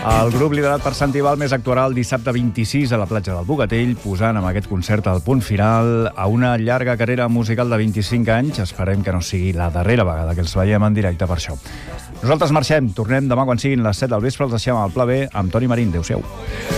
El grup liderat per Santi Balmes actuarà el dissabte 26 a la platja del Bogatell, posant amb aquest concert el punt final a una llarga carrera musical de 25 anys. Esperem que no sigui la darrera vegada que els veiem en directe per això. Nosaltres marxem, tornem demà quan siguin les 7 del vespre, els deixem al Pla B amb Toni Marín. Adéu-siau.